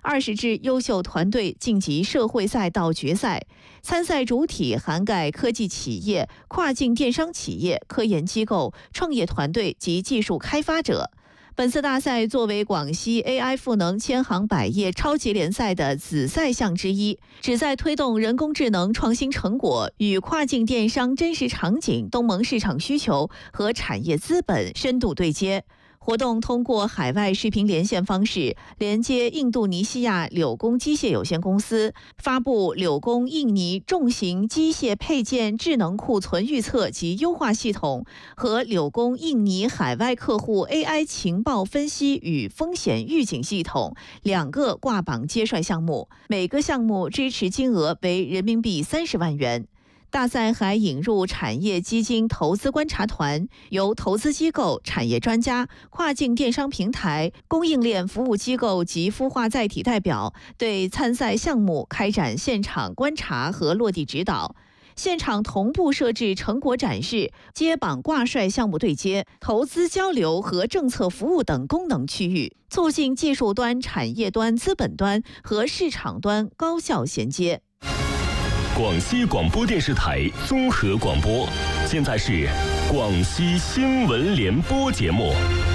20支优秀团队晋级社会赛到决赛，参赛主体涵盖科技企业、跨境电商企业、科研机构、创业团队及技术开发者。本次大赛作为广西 AI 赋能千行百业超级联赛的子赛项之一，旨在推动人工智能创新成果与跨境电商真实场景、东盟市场需求和产业资本深度对接。活动通过海外视频连线方式，连接印度尼西亚柳工机械有限公司，发布柳工印尼重型机械配件智能库存预测及优化系统和柳工印尼海外客户 AI 情报分析与风险预警系统2个挂榜接帅项目，每个项目支持金额为人民币30万元。大赛还引入产业基金投资观察团，由投资机构、产业专家、跨境电商平台、供应链服务机构及孵化载体代表对参赛项目开展现场观察和落地指导。现场同步设置成果展示、接榜挂帅项目对接、投资交流和政策服务等功能区域，促进技术端、产业端、资本端和市场端高效衔接。 广西广播电视台综合广播，现在是广西新闻联播节目。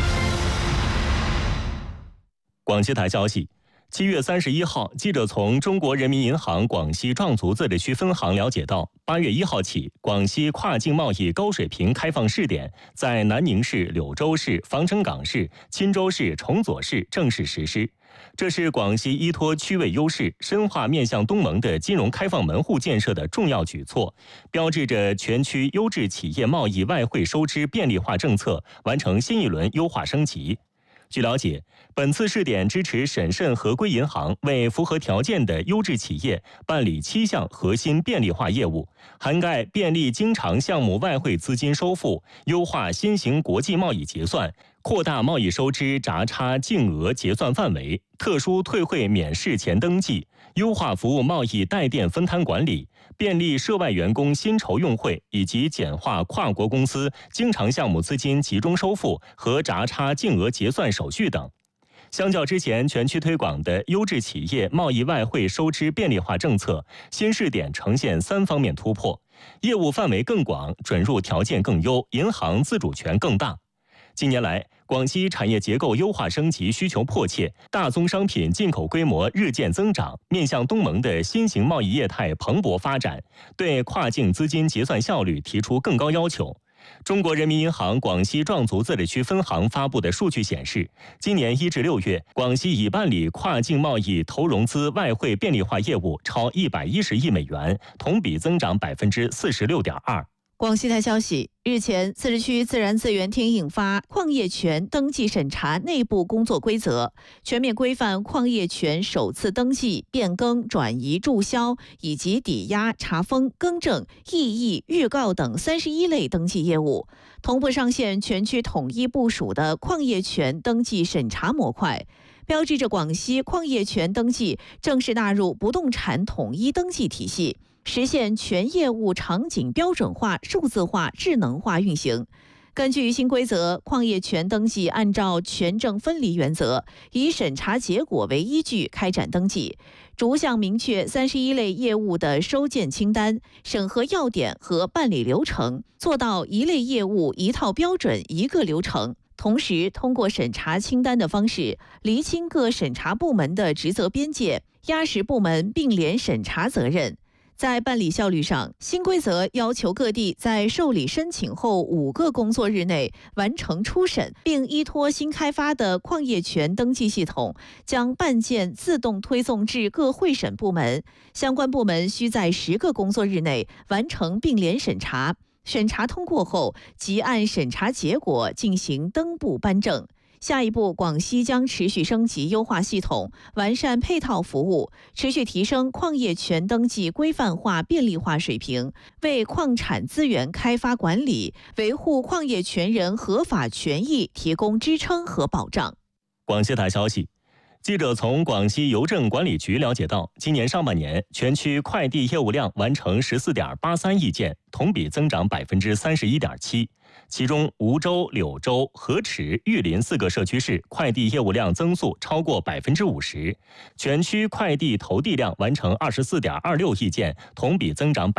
广西台消息，7月31号，记者从中国人民银行广西壮族自治区分行了解到，8月1号起，广西跨境贸易高水平开放试点在南宁市、柳州市、防城港市、钦州市、崇左市正式实施。这是广西依托区位优势，深化面向东盟的金融开放门户建设的重要举措，标志着全区优质企业贸易外汇收支便利化政策完成新一轮优化升级。据了解，本次试点支持审慎合规银行为符合条件的优质企业办理7项核心便利化业务，涵盖便利经常项目外汇资金收付、优化新型国际贸易结算、扩大贸易收支闸差净额结算范围、特殊退汇免事前登记、优化服务贸易带电分摊管理、便利涉外员工薪酬用汇以及简化跨国公司经常项目资金集中收付和闸差净额结算手续等。相较之前全区推广的优质企业贸易外汇收支便利化政策，新试点呈现3方面突破：业务范围更广，准入条件更优，银行自主权更大。近年来，广西产业结构优化升级需求迫切，大宗商品进口规模日渐增长，面向东盟的新型贸易业态蓬勃发展，对跨境资金结算效率提出更高要求。中国人民银行广西壮族自治区分行发布的数据显示，今年1至6月，广西已办理跨境贸易投融资外汇便利化业务超110亿美元，同比增长46.2%。 广西台消息，日前，自治区自然资源厅印发《矿业权登记审查内部工作规则》，全面规范矿业权首次登记、变更、转移、注销以及抵押、查封、更正、异议、预告等31类登记业务，同步上线全区统一部署的矿业权登记审查模块，标志着广西矿业权登记正式纳入不动产统一登记体系，实现全业务场景标准化、数字化、智能化运行。根据新规则，矿业权登记按照权证分离原则，以审查结果为依据开展登记，逐项明确31类业务的收件清单、审核要点和办理流程，做到一类业务一套标准、一个流程。同时，通过审查清单的方式，厘清各审查部门的职责边界，压实部门并联审查责任。在办理效率上，新规则要求各地在受理申请后5个工作日内完成初审，并依托新开发的矿业权登记系统，将办件自动推送至各会审部门。相关部门需在10个工作日内完成并联审查，审查通过后，即按审查结果进行登部颁证。下一步，广西将持续升级优化系统，完善配套服务，持续提升矿业权登记规范化便利化水平，为矿产资源开发管理、维护矿业权人合法权益提供支撑和保障。 广西台消息， 记者从广西邮政管理局了解到，今年上半年全区快递业务量完成14.83亿件，同比增长31.7%。其中，梧州、柳州、河池、玉林4个社区市快递业务量增速超过50%，全区快递投递量完成24.26亿件，同比增长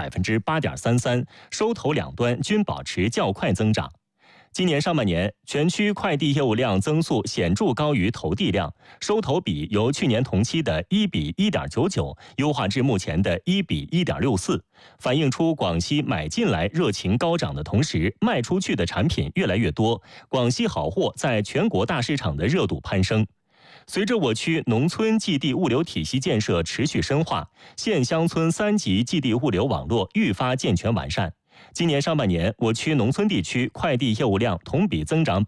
8.33%，收投两端均保持较快增长。今年上半年，全区快递业务量增速显著高于投递量，收投比由去年同期的1比1.99优化至目前的1比1.64，反映出广西买进来热情高涨的同时，卖出去的产品越来越多，广西好货在全国大市场的热度攀升。随着我区农村寄递物流体系建设持续深化，县乡村3级寄递物流网络愈发健全完善。今年上半年，我区农村地区快递业务量同比增长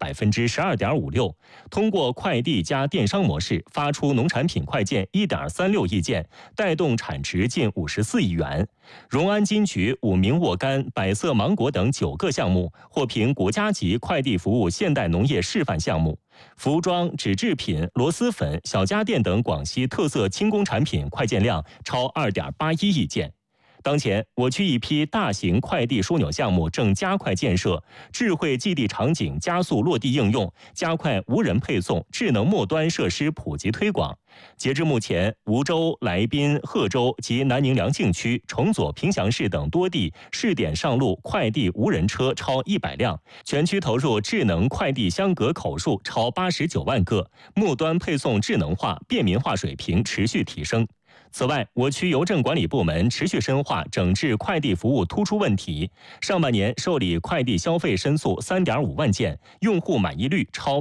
12.56%，通过快递加电商模式发出农产品快件1.36亿件，带动产值近54亿元。荣安金桔5名沃柑、百色芒果等9个项目获评国家级快递服务现代农业示范项目。服装、纸制品、螺蛳粉、小家电等广西特色轻工产品快件量超2.81亿件。当前，我区一批大型快递枢纽项目正加快建设，智慧寄递场景加速落地应用，加快无人配送、智能末端设施普及推广。截至目前，梧州、来宾、贺州及南宁良静区、崇左、凭祥市等多地试点上路快递无人车超100辆，全区投入智能快递相隔口数超89万个，末端配送智能化、便民化水平持续提升。此外，我区邮政管理部门持续深化整治快递服务突出问题，上半年受理快递消费申诉3.5万件，用户满意率超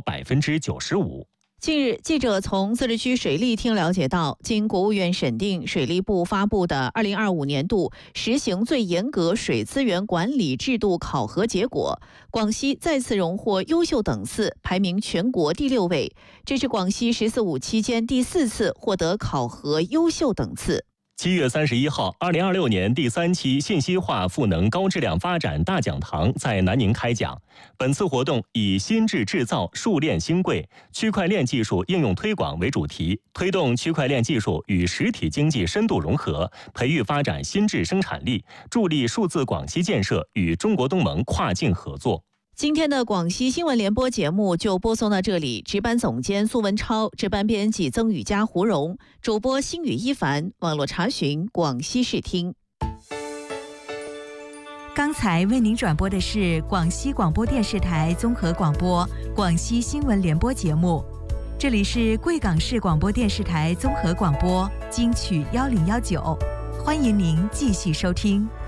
95%。 近日，记者从自治区水利厅了解到，经国务院审定，水利部发布的2025年度实行最严格水资源管理制度考核结果，广西再次荣获优秀等次，排名全国第6位。这是广西“14·5”期间第4次获得考核优秀等次。 7月31号，2026年第3期信息化赋能高质量发展大讲堂在南宁开讲。本次活动以新质制造、数链新贵、区块链技术应用推广为主题，推动区块链技术与实体经济深度融合，培育发展新质生产力，助力数字广西建设与中国东盟跨境合作。 今天的广西新闻联播节目就播送到这里，值班总监苏文超，值班编辑曾雨佳、胡荣，主播星宇一凡，网络查询广西视听。 刚才为您转播的是广西广播电视台综合广播广西新闻联播节目，这里是贵港市广播电视台综合广播金曲1019，欢迎您继续收听。